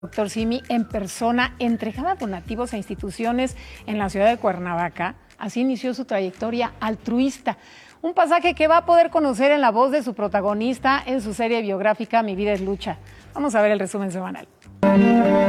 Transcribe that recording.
Doctor Simi en persona, entregaba donativos a instituciones en la ciudad de Cuernavaca. Así inició su trayectoria altruista. Un pasaje que va a poder conocer en la voz de su protagonista en su serie biográfica Mi vida es lucha. Vamos a ver el resumen semanal.